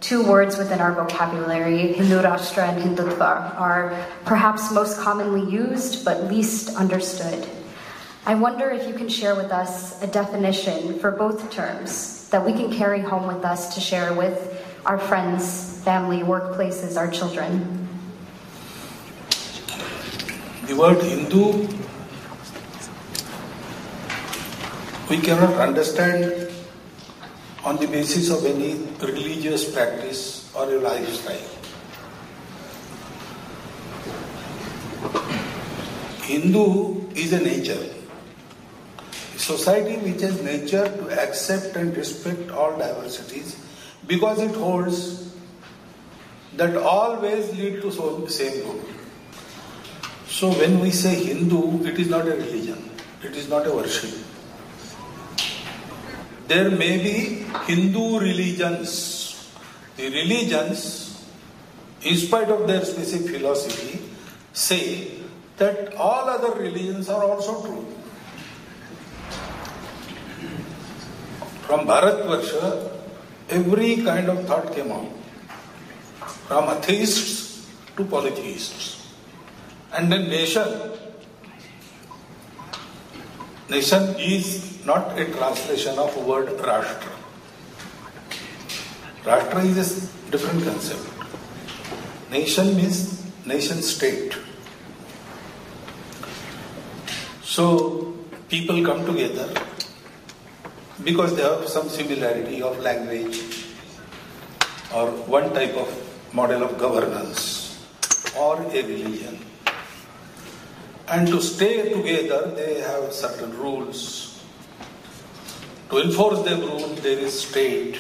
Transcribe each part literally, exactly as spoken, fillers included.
two words within our vocabulary, Hindu-Rashtra and Hindutva, are perhaps most commonly used but least understood. I wonder if you can share with us a definition for both terms that we can carry home with us to share with our friends, family, workplaces, our children. The word Hindu, we cannot understand on the basis of any religious practice or a lifestyle. Hindu is a nature. A society which has nature to accept and respect all diversities because it holds that always lead to the same goal. So when we say Hindu, it is not a religion, it is not a worship. There may be Hindu religions. The religions, in spite of their specific philosophy, say that all other religions are also true. From Bharatvarsha, every kind of thought came out. From atheists to polytheists. And then nation. Nation is not a translation of the word Rashtra. Rashtra is a different concept. Nation means nation state. So people come together because they have some similarity of language or one type of model of governance or a religion. And to stay together, they have certain rules. To enforce their rules, there is state.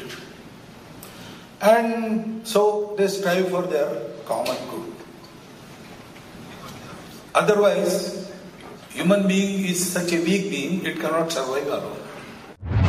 And so they strive for their common good. Otherwise, human being is such a weak being, it cannot survive alone.